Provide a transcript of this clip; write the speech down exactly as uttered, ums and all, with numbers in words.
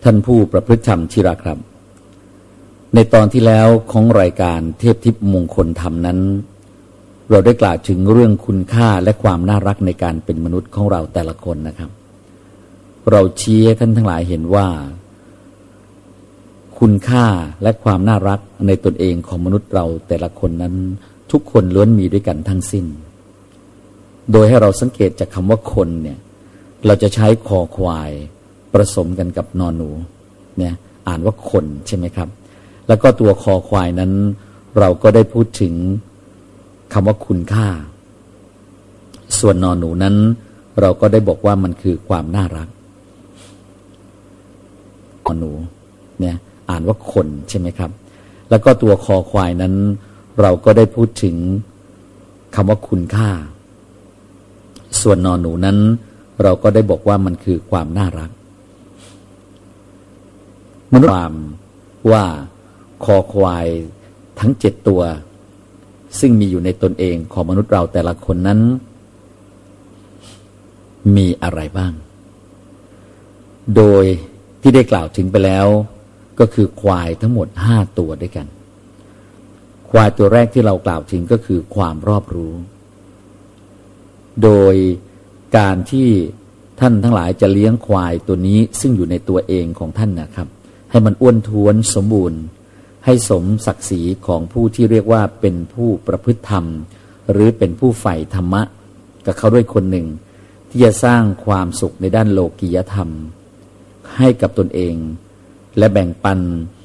ท่านผู้ประพฤติธรรมที่รักครับในตอนที่แล้วของรายการเทพทิพย์มงคลธรรมนั้นเราได้กล่าวถึงเรื่องคุณค่าและความน่ารักในการเป็นมนุษย์ของเราแต่ละคนนะครับเราชี้ให้ท่านทั้งหลายเห็นว่าคุณค่าและความน่ารักในตนเองของมนุษย์เราแต่ละคนนั้นทุกคนล้วนมีด้วยกันทั้งสิ้นโดยให้เราสังเกตจากคำว่าคนเนี่ยเราจะใช้คอควายผสมกันกับนอนหนูเนี่ยอ่านว่าคนใช่ไหมครับแล้วก็ตัวคอควายนั้นเราก็ได้พูดถึงคำว่าคุณค่าส่วนนอนหนูนั้นเราก็ได้บอกว่ามันคือความน่ารักนอนหนูเนี่ยอ่านว่าคนใช่ไหมครับแล้วก็ตัวคอควายนั้นเราก็ได้พูดถึงคำว่าคุณค่าส่วนนอนหนูนั้นเราก็ได้บอกว่ามันคือความน่ารักมนุษย์ความว่าคอควายทั้งเจ็ดตัวซึ่งมีอยู่ในตนเองของมนุษย์เราแต่ละคนนั้นมีอะไรบ้างโดยที่ได้กล่าวถึงไปแล้วก็คือควายทั้งหมดห้าตัวด้วยกันควายตัวแรกที่เรากล่าวถึงก็คือความรอบรู้โดยการที่ท่านทั้งหลายจะเลี้ยงควายตัวนี้ซึ่งอยู่ในตัวเองของท่านนะครับให้มันอ้วนท้วนสมบูรณ์ให้สมศักดิ์ศรีของผู้ที่เรียกว่าเป็นผู้ประพฤติธรรมหรือเป็นผู้ใฝ่ธรรมะกับเขาด้วยคนหนึ่งที่จะสร้างความสุขในด้านโลกียธรรมให้กับตนเองและแบ่งปัน